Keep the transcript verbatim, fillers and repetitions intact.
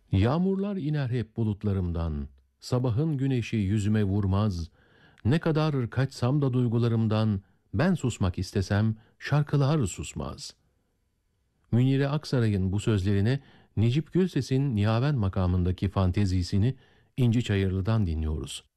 Yağmurlar iner hep bulutlarımdan, sabahın güneşi yüzüme vurmaz. Ne kadar kaçsam da duygularımdan, ben susmak istesem şarkılar susmaz. Münire Aksaray'ın bu sözlerine Necip Gülses'in Nihaven makamındaki fantezisini İnci Çayırlı'dan dinliyoruz.